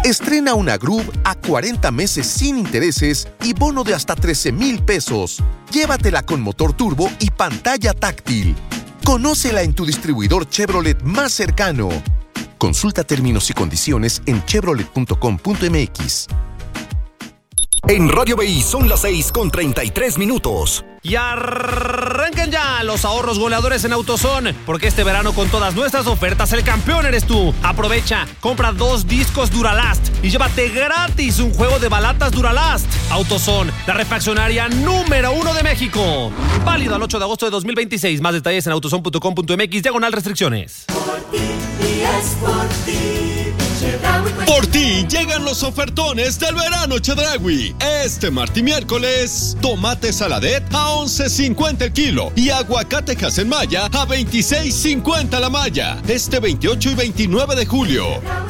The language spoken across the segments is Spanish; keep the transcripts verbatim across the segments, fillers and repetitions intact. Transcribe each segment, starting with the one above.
Estrena una Groove a cuarenta meses sin intereses y bono de hasta trece mil pesos. Llévatela con motor turbo y pantalla táctil. Conócela en tu distribuidor Chevrolet más cercano. Consulta términos y condiciones en chevrolet punto com punto m x. En Radio B I son las seis con treinta y tres minutos. Y arrancan ya los ahorros goleadores en AutoZone, porque este verano con todas nuestras ofertas el campeón eres tú. Aprovecha, compra dos discos Duralast y llévate gratis un juego de balatas Duralast. AutoZone, la refaccionaria número uno de México. Válido al ocho de agosto de dos mil veintiséis. Más detalles en autozone punto com punto m x, diagonal restricciones. Por ti y es por ti. Por ti llegan los ofertones del verano Chedraui. Este martes y miércoles, tomate saladet a once cincuenta el kilo y aguacate Hasenmaya a veintiséis cincuenta la malla. Este veintiocho y veintinueve de julio.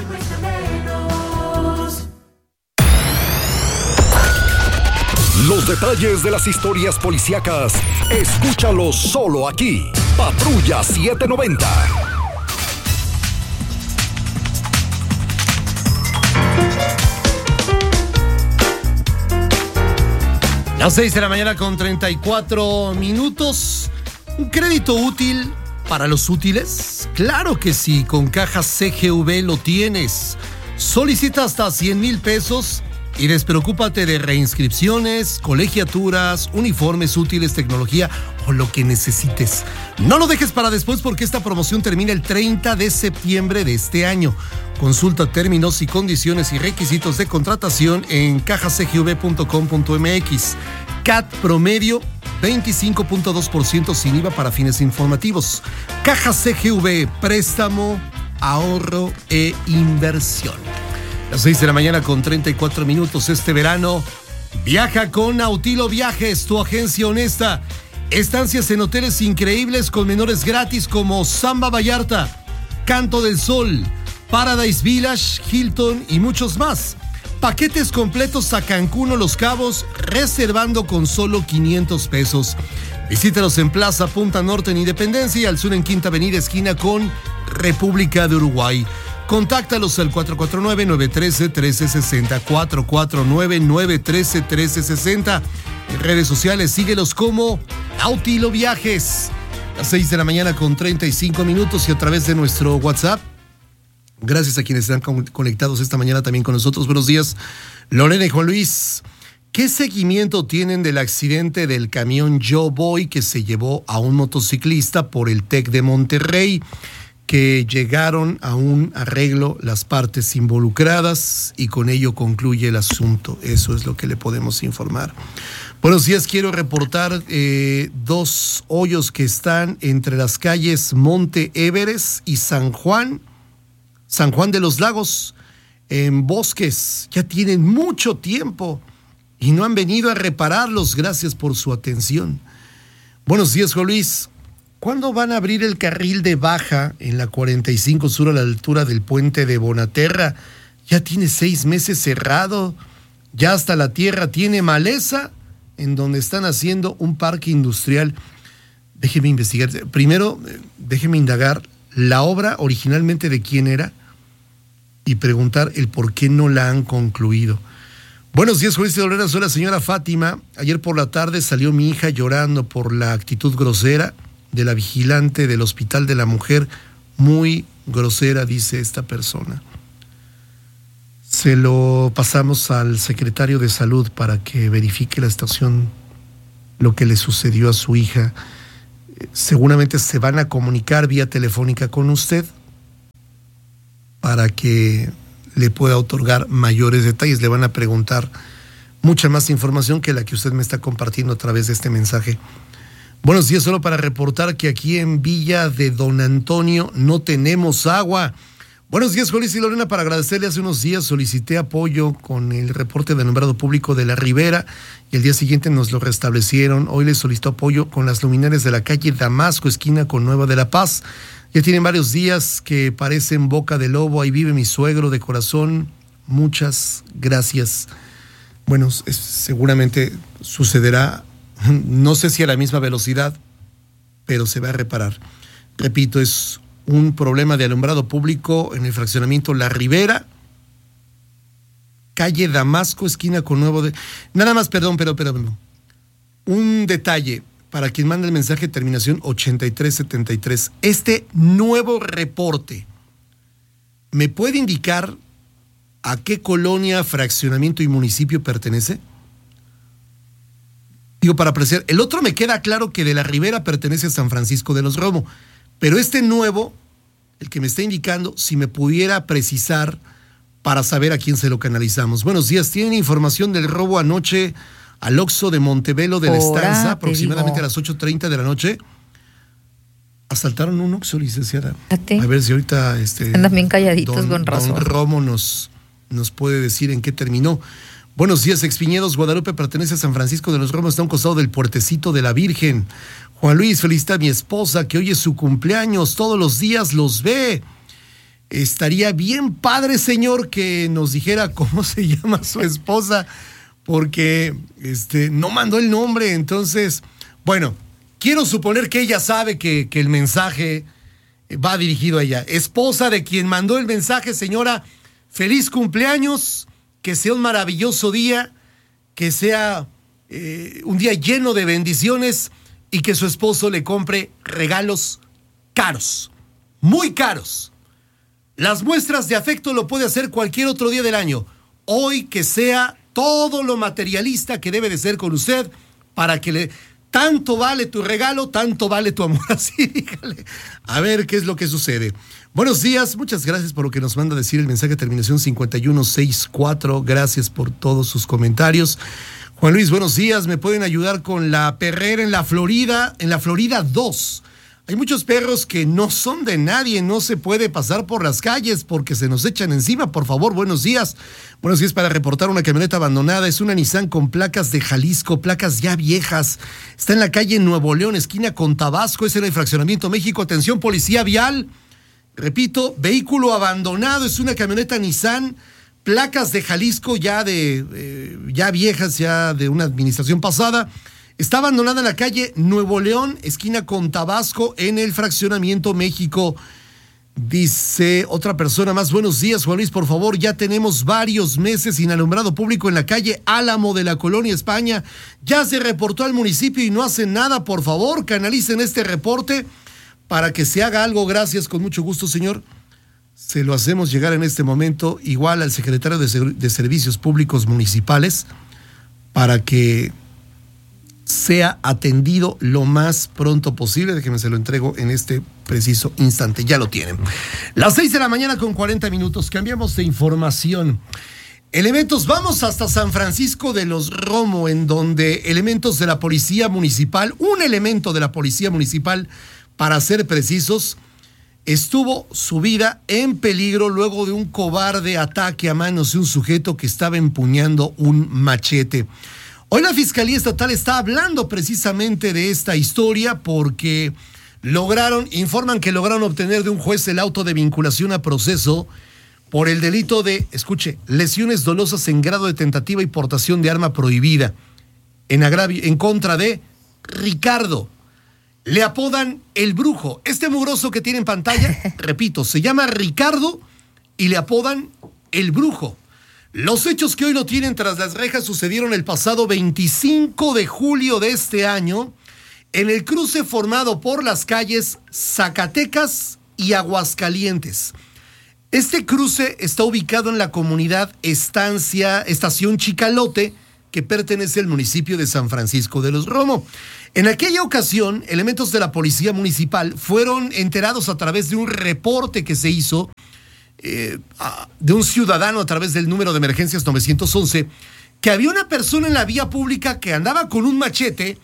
Los detalles de las historias policíacas, escúchalos solo aquí. Patrulla setecientos noventa. Las seis de la mañana con treinta y cuatro minutos. ¿Un crédito útil para los útiles? Claro que sí, con Caja C G V lo tienes. Solicita hasta cien mil pesos y despreocúpate de reinscripciones, colegiaturas, uniformes útiles, tecnología o lo que necesites. No lo dejes para después porque esta promoción termina el treinta de septiembre de este año. Consulta términos y condiciones y requisitos de contratación en caja c g v punto com punto m x. C A T promedio veinticinco punto dos por ciento sin I V A para fines informativos. Caja C G V, préstamo, ahorro e inversión. Las seis de la mañana con treinta y cuatro minutos este verano. Viaja con Autilo Viajes, tu agencia honesta. Estancias en hoteles increíbles con menores gratis como Samba Vallarta, Canto del Sol, Paradise Village, Hilton y muchos más. Paquetes completos a Cancún o Los Cabos, reservando con solo quinientos pesos. Visítalos en Plaza Punta Norte en Independencia y al sur en Quinta Avenida, esquina con República de Uruguay. Contáctalos al cuatro cuatro nueve, nueve uno tres, uno tres seis cero, cuatro cuatro nueve, nueve uno tres, uno tres seis cero. En redes sociales síguelos como Autilo Viajes. A las seis de la mañana con treinta y cinco minutos y a través de nuestro WhatsApp. Gracias a quienes están conectados esta mañana también con nosotros. Buenos días, Lorena y Juan Luis. ¿Qué seguimiento tienen del accidente del camión Yo Voy que se llevó a un motociclista por el TEC de Monterrey? Que llegaron a un arreglo las partes involucradas y con ello concluye el asunto. Eso es lo que le podemos informar. Buenos días, quiero reportar eh, dos hoyos que están entre las calles Monte Everest y San Juan, San Juan de los Lagos, en Bosques. Ya tienen mucho tiempo y no han venido a repararlos. Gracias por su atención. Buenos días, Juan Luis. ¿Cuándo van a abrir el carril de baja en la cuarenta y cinco Sur a la altura del puente de Bonaterra? Ya tiene seis meses cerrado, ya hasta la tierra tiene maleza en donde están haciendo un parque industrial. Déjeme investigar. Primero, déjeme indagar la obra originalmente de quién era y preguntar el por qué no la han concluido. Buenos días, Juan Dolera. Soy la señora Fátima. Ayer por la tarde salió mi hija llorando por la actitud grosera de la vigilante del Hospital de la Mujer, muy grosera, dice esta persona. Se lo pasamos al secretario de Salud para que verifique la situación, lo que le sucedió a su hija. Seguramente se van a comunicar vía telefónica con usted para que le pueda otorgar mayores detalles. Le van a preguntar mucha más información que la que usted me está compartiendo a través de este mensaje. Buenos días, solo para reportar que aquí en Villa de Don Antonio no tenemos agua. Buenos días, Juan Luis y Lorena, para agradecerle. Hace unos días solicité apoyo con el reporte del alumbrado público de la Ribera y el día siguiente nos lo restablecieron. Hoy les solicito apoyo con las luminarias de la calle Damasco, esquina con Nueva de la Paz. Ya tienen varios días que parecen boca de lobo. Ahí vive mi suegro de corazón. Muchas gracias. Bueno, es, seguramente sucederá. No sé si a la misma velocidad, pero se va a reparar. Repito, es un problema de alumbrado público en el fraccionamiento La Ribera calle Damasco, esquina con Nuevo de... Nada más, perdón, pero, pero, pero. Un detalle para quien manda el mensaje, terminación ochenta y tres setenta y tres. Este nuevo reporte, ¿me puede indicar a qué colonia, fraccionamiento y municipio pertenece? Digo, para apreciar. El otro me queda claro que de la Ribera pertenece a San Francisco de los Romo, pero este nuevo, el que me está indicando, si me pudiera precisar para saber a quién se lo canalizamos. Buenos días, ¿tienen información del robo anoche al Oxxo de Montebello de la Estanza, aproximadamente a las ocho treinta de la noche? Asaltaron un Oxxo, licenciada. Fíjate. A ver si ahorita este, andan bien calladitos, don, con razón. Don Romo nos, nos puede decir en qué terminó. Buenos días, Expiñedos. Guadalupe pertenece a San Francisco de los Romos, está a un costado del Puertecito de la Virgen. Juan Luis, felicita a mi esposa que hoy es su cumpleaños, todos los días los ve. Estaría bien padre, señor, que nos dijera cómo se llama su esposa, porque este, no mandó el nombre. Entonces, bueno, quiero suponer que ella sabe que, que el mensaje va dirigido a ella. Esposa de quien mandó el mensaje, señora, feliz cumpleaños, que sea un maravilloso día, que sea eh, un día lleno de bendiciones y que su esposo le compre regalos caros, muy caros. Las muestras de afecto lo puede hacer cualquier otro día del año. Hoy que sea todo lo materialista que debe de ser con usted para que le... Tanto vale tu regalo, tanto vale tu amor. Así, dígale. A ver qué es lo que sucede. Buenos días, muchas gracias por lo que nos manda a decir el mensaje de terminación cincuenta y uno sesenta y cuatro. Gracias por todos sus comentarios. Juan Luis, buenos días. ¿Me pueden ayudar con la perrera en la Florida? En la Florida dos. Hay muchos perros que no son de nadie, no se puede pasar por las calles porque se nos echan encima. Por favor, buenos días. Buenos días para reportar una camioneta abandonada. Es una Nissan con placas de Jalisco, placas ya viejas. Está en la calle Nuevo León, esquina con Tabasco. Es en el fraccionamiento México. Atención, policía vial. Repito, vehículo abandonado. Es una camioneta Nissan, placas de Jalisco ya de eh, ya viejas, ya de una administración pasada. Está abandonada en la calle Nuevo León, esquina con Tabasco, en el fraccionamiento México. Dice otra persona más, buenos días, Juan Luis, por favor, ya tenemos varios meses sin alumbrado público en la calle Álamo de la Colonia España. Ya se reportó al municipio y no hacen nada, por favor, canalicen este reporte para que se haga algo. Gracias, con mucho gusto, señor. Se lo hacemos llegar en este momento, igual al secretario de, de Servicios Públicos Municipales, para que sea atendido lo más pronto posible. Déjenme se lo entrego en este preciso instante. Ya lo tienen. Las seis de la mañana con cuarenta minutos. Cambiamos de información. Elementos, vamos hasta San Francisco de los Romo, en donde elementos de la Policía Municipal, un elemento de la Policía Municipal, para ser precisos, estuvo su vida en peligro luego de un cobarde ataque a manos de un sujeto que estaba empuñando un machete. Hoy la Fiscalía Estatal está hablando precisamente de esta historia porque lograron, informan que lograron obtener de un juez el auto de vinculación a proceso por el delito de, escuche, lesiones dolosas en grado de tentativa y portación de arma prohibida en agravio, en contra de Ricardo. Le apodan el Brujo. Este mugroso que tiene en pantalla, repito, se llama Ricardo y le apodan el Brujo. Los hechos que hoy lo tienen tras las rejas sucedieron el pasado veinticinco de julio de este año en el cruce formado por las calles Zacatecas y Aguascalientes. Este cruce está ubicado en la comunidad Estancia, Estación Chicalote, que pertenece al municipio de San Francisco de los Romo. En aquella ocasión, elementos de la Policía Municipal fueron enterados a través de un reporte que se hizo Eh, de un ciudadano a través del número de emergencias nueve once, que había una persona en la vía pública que andaba con un machete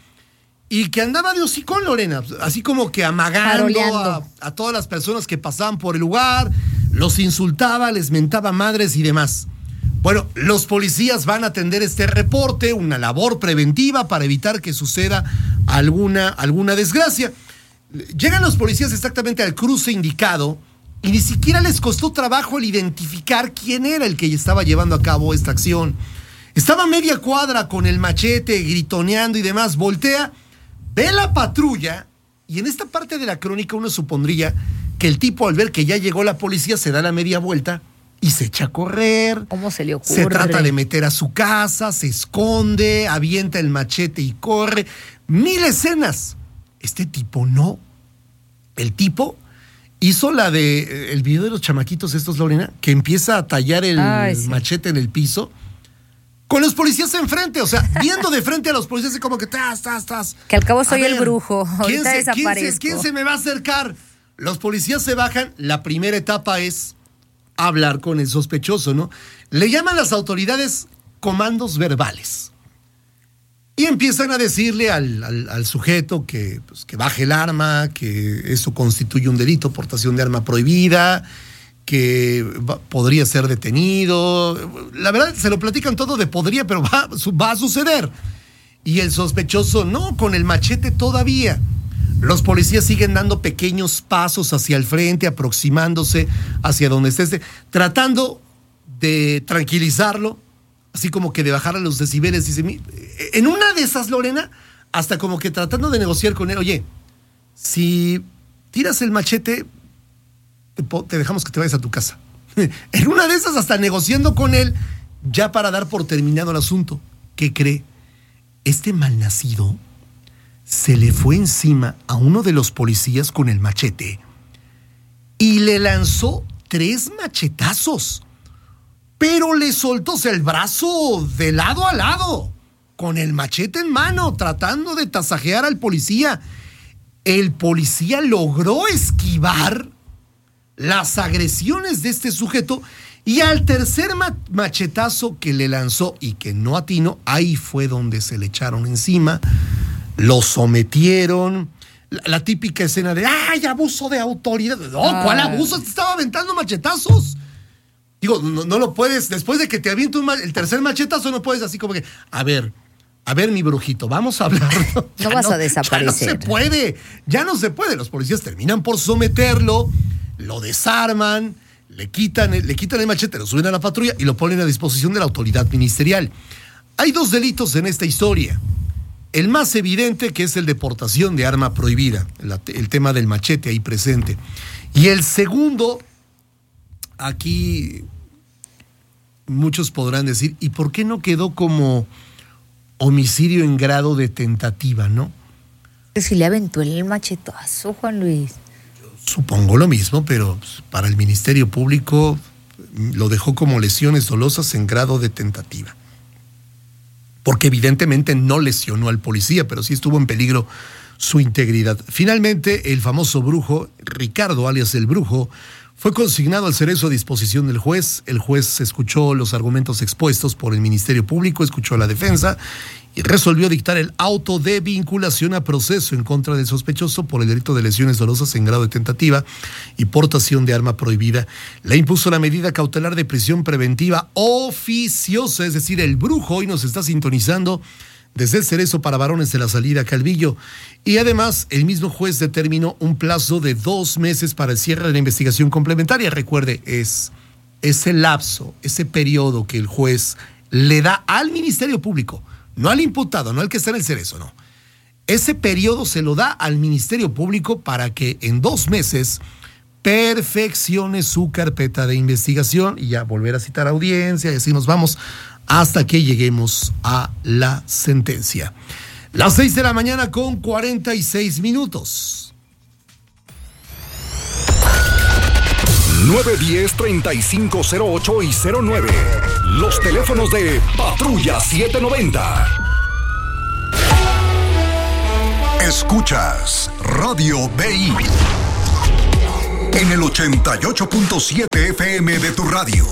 y que andaba de hocicón, Lorena, así como que amagando a, a todas las personas que pasaban por el lugar, los insultaba, les mentaba madres y demás. Bueno, los policías van a atender este reporte, una labor preventiva para evitar que suceda alguna, alguna desgracia. Llegan los policías exactamente al cruce indicado y ni siquiera les costó trabajo el identificar quién era el que estaba llevando a cabo esta acción. Estaba a media cuadra con el machete, gritoneando y demás. Voltea, ve la patrulla y en esta parte de la crónica uno supondría que el tipo, al ver que ya llegó la policía, se da la media vuelta y se echa a correr. ¿Cómo se le ocurre? Se trata de meter a su casa, se esconde, avienta el machete y corre. Mil escenas. Este tipo no. El tipo hizo la de el video de los chamaquitos estos, Lorena, que empieza a tallar el Ay, sí. machete en el piso con los policías enfrente, o sea, viendo de frente a los policías y como que tas, tas, tas. Que al cabo soy a el ver, brujo, ahorita ¿quién se, desaparezco. ¿quién se, ¿Quién se me va a acercar? Los policías se bajan, la primera etapa es hablar con el sospechoso, ¿no? Le llaman las autoridades comandos verbales. Y empiezan a decirle al, al, al sujeto que, pues, que baje el arma, que eso constituye un delito, portación de arma prohibida, que va, podría ser detenido. La verdad, se lo platican todo de podría, pero va, va a suceder. Y el sospechoso, no, con el machete todavía. Los policías siguen dando pequeños pasos hacia el frente, aproximándose hacia donde esté, tratando de tranquilizarlo, así como que de bajar a los decibeles. Dice, en una de esas, Lorena, hasta como que tratando de negociar con él, oye, si tiras el machete, te, te dejamos que te vayas a tu casa. En una de esas, hasta negociando con él, ya para dar por terminado el asunto. ¿Qué cree? Este malnacido se le fue encima a uno de los policías con el machete y le lanzó tres machetazos. Pero le soltó el brazo de lado a lado, con el machete en mano, tratando de tasajear al policía. El policía logró esquivar las agresiones de este sujeto y al tercer ma- machetazo que le lanzó y que no atinó, ahí fue donde se le echaron encima, lo sometieron. La, la típica escena de ¡ay, abuso de autoridad! No, ¿cuál abuso? Te estaba aventando machetazos. Digo, no, no lo puedes, después de que te aviente un, el tercer machetazo, no puedes así como que, a ver, a ver mi brujito, vamos a hablar. No, no vas no, a desaparecer. Ya no se puede, ya no se puede. Los policías terminan por someterlo, lo desarman, le quitan, le quitan el machete, lo suben a la patrulla y lo ponen a disposición de la autoridad ministerial. Hay dos delitos en esta historia. El más evidente, que es el de portación de arma prohibida, el, el tema del machete ahí presente. Y el segundo, aquí muchos podrán decir, ¿y por qué no quedó como homicidio en grado de tentativa, no? Si le aventó el machetazo, Juan Luis. Yo supongo lo mismo, pero para el Ministerio Público lo dejó como lesiones dolosas en grado de tentativa. Porque evidentemente no lesionó al policía, pero sí estuvo en peligro su integridad. Finalmente, el famoso brujo, Ricardo, alias el Brujo, fue consignado al cerezo a disposición del juez. El juez escuchó los argumentos expuestos por el Ministerio Público, escuchó a la defensa y resolvió dictar el auto de vinculación a proceso en contra del sospechoso por el delito de lesiones dolosas en grado de tentativa y portación de arma prohibida. Le impuso la medida cautelar de prisión preventiva oficiosa, es decir, el Brujo hoy nos está sintonizando desde el cerezo para varones de la salida a Calvillo. Y además, el mismo juez determinó un plazo de dos meses para el cierre de la investigación complementaria. Recuerde, es ese lapso, ese periodo que el juez le da al Ministerio Público, no al imputado, no al que está en el cerezo, no. Ese periodo se lo da al Ministerio Público para que en dos meses perfeccione su carpeta de investigación y ya volver a citar audiencia y así nos vamos hasta que lleguemos a la sentencia. Las seis de la mañana con cuarenta y seis minutos. nueve diez, treinta y cinco cero ocho y cero nueve. Los teléfonos de Patrulla setecientos noventa. Escuchas Radio B I en el ochenta y ocho punto siete F M de tu radio.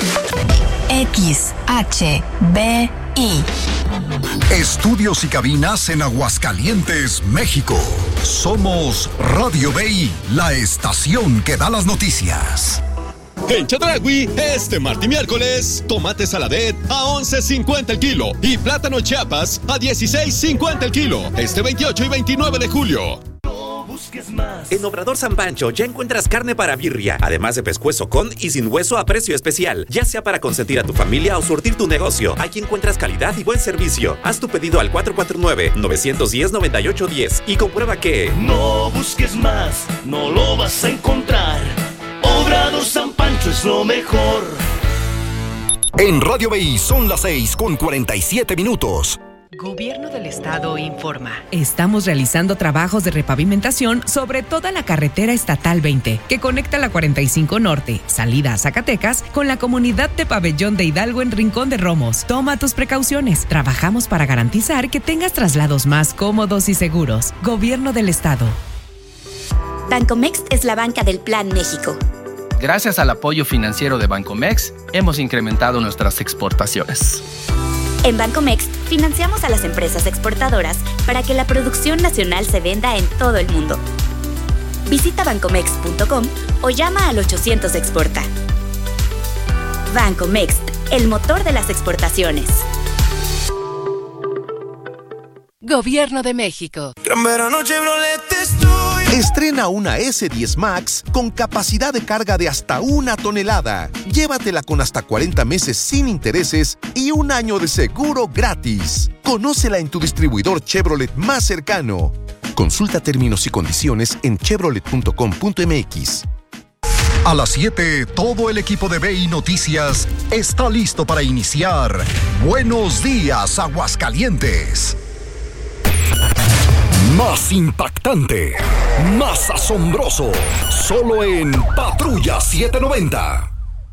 X H B I. Estudios y cabinas en Aguascalientes, México. Somos Radio B I, la estación que da las noticias. En Chedraui, este martes y miércoles, tomate saladet a once cincuenta el kilo y plátano Chiapas a dieciséis cincuenta el kilo. Este veintiocho y veintinueve de julio. En Obrador San Pancho ya encuentras carne para birria, además de pescuezo con y sin hueso a precio especial, ya sea para consentir a tu familia o surtir tu negocio. Aquí encuentras calidad y buen servicio. Haz tu pedido al cuatro cuatro nueve, nueve uno cero, nueve ocho uno cero y comprueba que no busques más, no lo vas a encontrar. Obrador San Pancho. Rancho es lo mejor. En Radio B I son las seis con cuarenta y siete minutos. Gobierno del Estado informa. Estamos realizando trabajos de repavimentación sobre toda la carretera estatal veinte, que conecta la cuarenta y cinco Norte, salida a Zacatecas, con la comunidad de Pabellón de Hidalgo en Rincón de Romos. Toma tus precauciones. Trabajamos para garantizar que tengas traslados más cómodos y seguros. Gobierno del Estado. Bancomext es la banca del Plan México. Gracias al apoyo financiero de Bancomext, hemos incrementado nuestras exportaciones. En Bancomext, financiamos a las empresas exportadoras para que la producción nacional se venda en todo el mundo. Visita bancomext punto com o llama al ochocientos Exporta. Bancomext, el motor de las exportaciones. Gobierno de México. Gran verano Chevrolet estoy. Estrena una ese diez Max con capacidad de carga de hasta una tonelada. Llévatela con hasta cuarenta meses sin intereses y un año de seguro gratis. Conócela en tu distribuidor Chevrolet más cercano. Consulta términos y condiciones en chevrolet punto com punto m x. A las siete, todo el equipo de B I Noticias está listo para iniciar Buenos Días, Aguascalientes. Más impactante, más asombroso, solo en Patrulla setecientos noventa.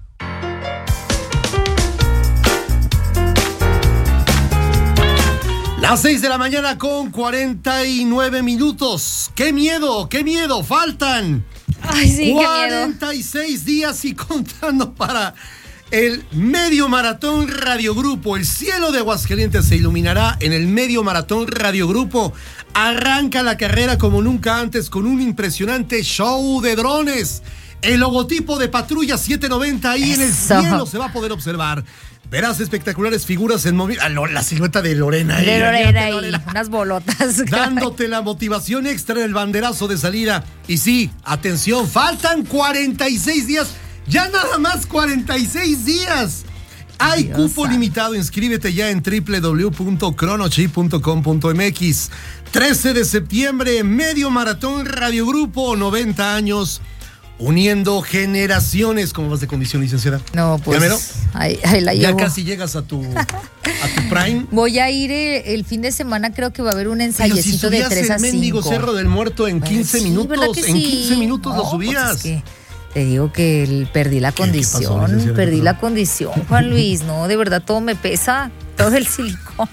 Las seis de la mañana con cuarenta y nueve minutos. ¡Qué miedo, qué miedo! Faltan Ay, sí, cuarenta y seis días y contando para el Medio Maratón Radio Grupo. El cielo de Aguascalientes se iluminará en el Medio Maratón Radio Grupo. Arranca la carrera como nunca antes con un impresionante show de drones. El logotipo de Patrulla setecientos noventa ahí Eso. En el cielo se va a poder observar. Verás espectaculares figuras en movimiento. Ah, no, la silueta de Lorena. De ahí, Lorena ahí, Lorena. Unas bolotas. Dándote la motivación extra en el banderazo de salida. Y sí, atención, faltan cuarenta y seis días. Ya nada más cuarenta y seis días. Hay Dios cupo santo. Limitado. Inscríbete ya en doble u doble u doble u punto chronochip punto com punto m x. trece de septiembre, Medio Maratón Radio Grupo, noventa años. Uniendo generaciones. ¿Cómo vas de condición, licenciada? No, pues ahí, ahí la ya llevo. casi llegas a tu, a tu prime. Voy a ir el, el fin de semana, creo que va a haber un ensayecito si de tres a cinco. El mendigo Cerro del Muerto en quince pues sí, minutos. En sí? quince minutos no, lo subías. Pues es que te digo que el, perdí la condición. ¿Qué, qué pasó, perdí la condición, Juan Luis. No, de verdad todo me pesa. Todo el silicón.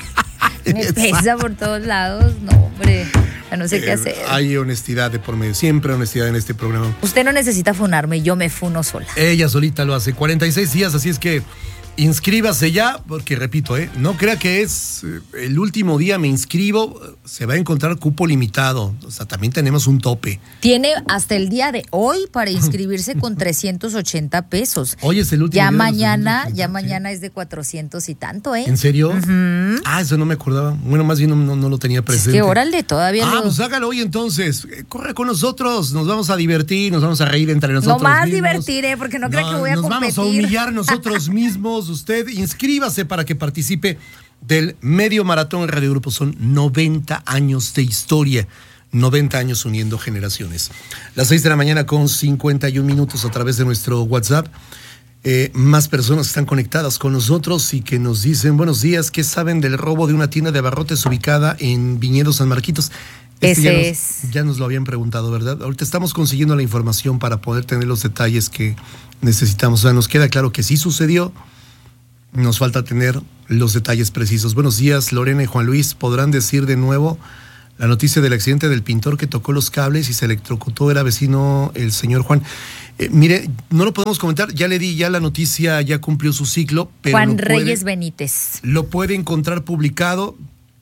Me pesa por todos lados. No, hombre. Ya no sé eh, qué hacer. Hay honestidad de por medio, siempre honestidad en este programa. Usted no necesita funarme, yo me funo sola. Ella solita lo hace, cuarenta y seis días, así es que inscríbase ya, porque repito, eh, no crea que es eh, el último día me inscribo, se va a encontrar cupo limitado, o sea, también tenemos un tope. Tiene hasta el día de hoy para inscribirse con trescientos ochenta pesos. Hoy es el último ya día. Mañana, ya mañana es de cuatrocientos y tanto, ¿eh? ¿En serio? Uh-huh. Ah, eso no me acordaba. Bueno, más bien no, no, no lo tenía presente. Es que órale, todavía Ah, lo... pues hágalo hoy entonces. Corre con nosotros, nos vamos a divertir, nos vamos a reír entre nosotros No más mismos. divertir, ¿eh? Porque no, no creo que voy a nos competir. Nos vamos a humillar nosotros mismos. Usted inscríbase para que participe del Medio Maratón Radio Grupo. Son noventa años de historia. noventa años uniendo generaciones. Las seis de la mañana con cincuenta y un minutos a través de nuestro WhatsApp. Eh, más personas están conectadas con nosotros y que nos dicen buenos días. ¿Qué saben del robo de una tienda de abarrotes ubicada en Viñedo San Marquitos? Este Ese ya nos, es. Ya nos lo habían preguntado, ¿verdad? Ahorita estamos consiguiendo la información para poder tener los detalles que necesitamos. O sea, nos queda claro que sí sucedió. Nos falta tener los detalles precisos. Buenos días, Lorena y Juan Luis. ¿Podrán decir de nuevo la noticia del accidente del pintor que tocó los cables y se electrocutó? Era vecino el señor Juan. Eh, mire, no lo podemos comentar. Ya le di, ya la noticia ya cumplió su ciclo. Pero Juan puede, Reyes Benítez. Lo puede encontrar publicado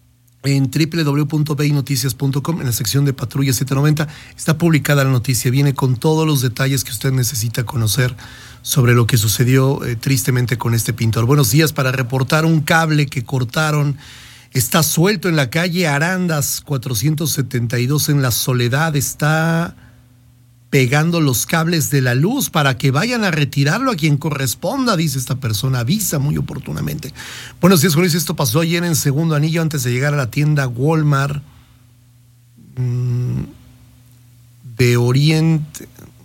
en doble u doble u doble u punto b i noticias punto com en la sección de Patrulla setecientos noventa. Está publicada la noticia. Viene con todos los detalles que usted necesita conocer sobre lo que sucedió eh, tristemente con este pintor. Buenos días. Para reportar un cable que cortaron, está suelto en la calle Arandas cuatrocientos setenta y dos en La Soledad. Está pegando los cables de la luz para que vayan a retirarlo a quien corresponda, dice esta persona. Avisa muy oportunamente. Buenos días, Juan Luis. Esto pasó ayer en Segundo Anillo antes de llegar a la tienda Walmart mmm, de Oriente.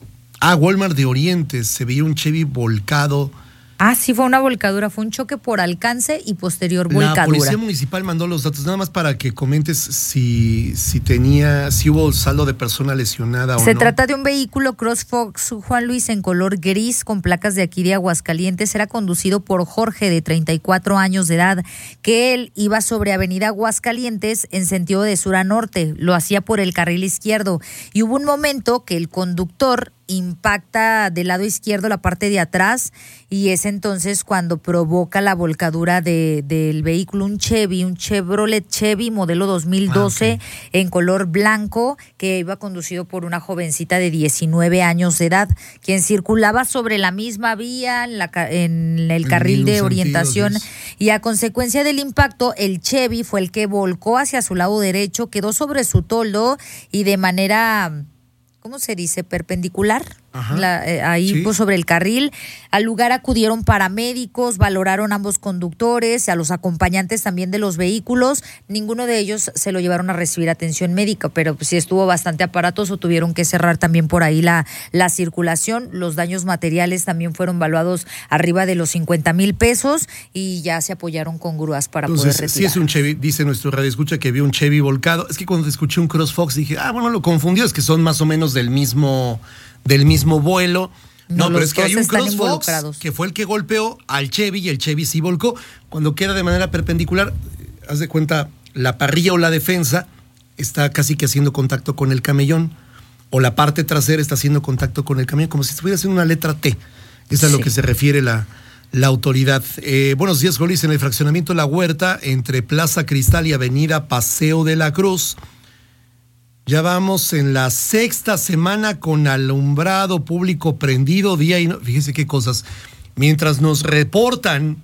Ah, Walmart de Oriente, se veía un Chevy volcado. Ah, sí, fue una volcadura, fue un choque por alcance y posterior volcadura. La policía municipal mandó los datos, nada más para que comentes si, si tenía, si hubo saldo de persona lesionada o no. Se trata de un vehículo CrossFox Juan Luis en color gris con placas de aquí de Aguascalientes. Era conducido por Jorge, de treinta y cuatro años de edad, que él iba sobre Avenida Aguascalientes en sentido de sur a norte. Lo hacía por el carril izquierdo y hubo un momento que el conductor impacta del lado izquierdo la parte de atrás y es entonces cuando provoca la volcadura de, del vehículo, un Chevy, un Chevrolet Chevy modelo dos mil doce, ah, okay, en color blanco, que iba conducido por una jovencita de diecinueve años de edad, quien circulaba sobre la misma vía en, la, en el carril en de orientación sentidos. Y a consecuencia del impacto el Chevy fue el que volcó hacia su lado derecho, quedó sobre su toldo y de manera... ¿cómo se dice? Perpendicular, la, eh, ahí sí, pues, sobre el carril. Al lugar acudieron paramédicos, valoraron ambos conductores, a los acompañantes también de los vehículos. Ninguno de ellos se lo llevaron a recibir atención médica, pero pues, sí estuvo bastante aparatoso. Tuvieron que cerrar también por ahí la, la circulación. Los daños materiales también fueron valuados arriba de los cincuenta mil pesos y ya se apoyaron con grúas para Entonces, poder retirar. Sí es un Chevy, dice nuestro radioescucha que vio un Chevy volcado. Es que cuando escuché un CrossFox dije, ah, bueno, lo confundió, es que son más o menos del mismo, del mismo vuelo. No, no pero es que hay un CrossFox que fue el que golpeó al Chevy y el Chevy sí volcó. Cuando queda de manera perpendicular, haz de cuenta, la parrilla o la defensa está casi que haciendo contacto con el camellón, o la parte trasera está haciendo contacto con el camellón, como si estuviera haciendo una letra T. Es a sí. lo que se refiere la, la autoridad. Eh, buenos días, Golis. En el fraccionamiento La Huerta, entre Plaza Cristal y Avenida Paseo de la Cruz, ya vamos en la sexta semana con alumbrado público prendido día y noche. Fíjense qué cosas. Mientras nos reportan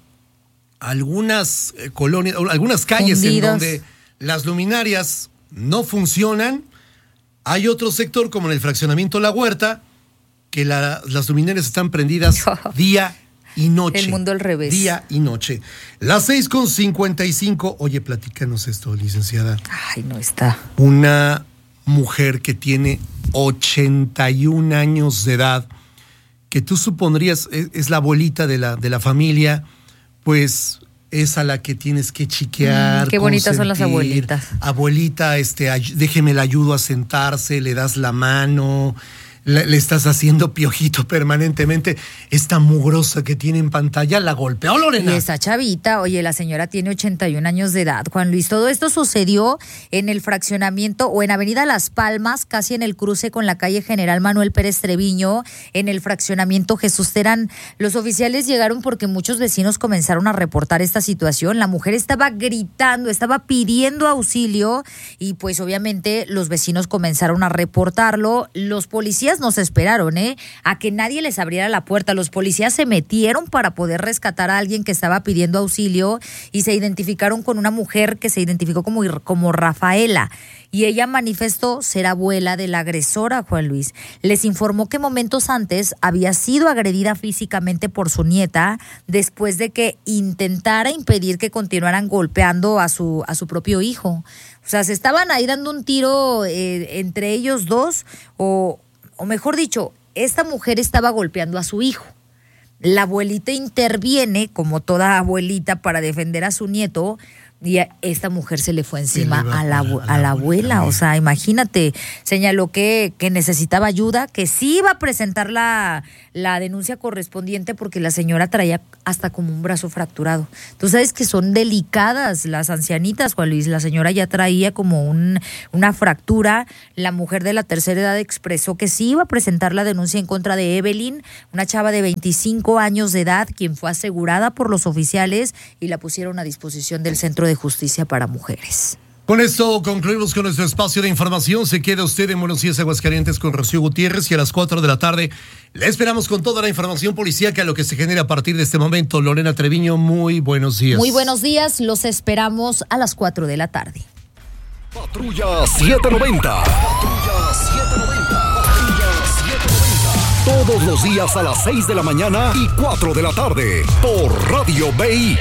algunas eh, colonias, algunas calles Hundidos. En donde las luminarias no funcionan, hay otro sector como en el fraccionamiento La Huerta que la, las luminarias están prendidas día y noche. El mundo al revés. Día y noche. Las seis con cincuenta y cinco. Oye, platícanos esto, licenciada. Ay, no está. Una mujer que tiene ochenta y un años de edad, que tú supondrías es, es la abuelita de la, de la familia, pues es a la que tienes que chiquear. Mm, qué bonitas son las abuelitas. Abuelita, este, ay, déjeme la ayudo a sentarse, le das la mano, le, le estás haciendo piojito permanentemente. Esta mugrosa que tiene en pantalla la golpeó, Lorena. Y esa chavita, oye, la señora tiene ochenta y un años de edad, Juan Luis. Todo esto sucedió en el fraccionamiento o en Avenida Las Palmas, casi en el cruce con la calle General Manuel Pérez Treviño, en el fraccionamiento Jesús Terán. Los oficiales llegaron porque muchos vecinos comenzaron a reportar esta situación. La mujer estaba gritando, estaba pidiendo auxilio y pues obviamente los vecinos comenzaron a reportarlo. Los policías nos esperaron, ¿eh? A que nadie les abriera la puerta. Los policías se metieron para poder rescatar a alguien que estaba pidiendo auxilio y se identificaron con una mujer que se identificó como, como Rafaela. Y ella manifestó ser abuela de la agresora, Juan Luis. Les informó que momentos antes había sido agredida físicamente por su nieta después de que intentara impedir que continuaran golpeando a su, a su propio hijo. O sea, se estaban ahí dando un tiro eh, entre ellos dos o... O mejor dicho, esta mujer estaba golpeando a su hijo. La abuelita interviene, como toda abuelita, para defender a su nieto, y a esta mujer se le fue encima a la, a la, a la abuela. O sea, imagínate, señaló que, que necesitaba ayuda, que sí iba a presentar la, la denuncia correspondiente porque la señora traía hasta como un brazo fracturado. Tú sabes que son delicadas las ancianitas, Juan Luis. La señora ya traía como un, una fractura. La mujer de la tercera edad expresó que sí iba a presentar la denuncia en contra de Evelyn, una chava de veinticinco años de edad, quien fue asegurada por los oficiales y la pusieron a disposición del Centro de Justicia para Mujeres. Con esto concluimos con nuestro espacio de información. Se queda usted en Buenos Días Aguascalientes con Rocío Gutiérrez y a las cuatro de la tarde le esperamos con toda la información policíaca, lo que se genera a partir de este momento. Lorena Treviño, muy buenos días. Muy buenos días, los esperamos a las cuatro de la tarde. Patrulla setecientos noventa. Patrulla setecientos noventa. Patrulla setecientos noventa. Todos los días a las seis de la mañana y cuatro de la tarde por Radio B I.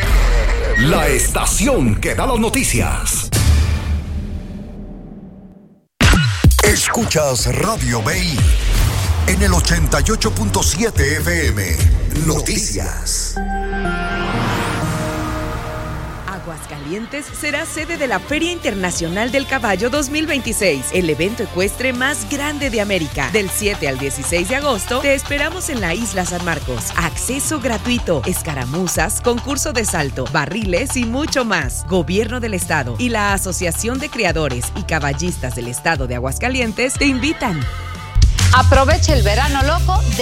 La estación que da las noticias. Escuchas Radio B I. en el ochenta y ocho punto siete F M. Noticias. Aguascalientes será sede de la Feria Internacional del Caballo dos mil veintiséis, el evento ecuestre más grande de América. Del siete al dieciséis de agosto te esperamos en la Isla San Marcos. Acceso gratuito, escaramuzas, concurso de salto, barriles y mucho más. Gobierno del Estado y la Asociación de Criadores y Caballistas del Estado de Aguascalientes te invitan. Aprovecha el verano loco de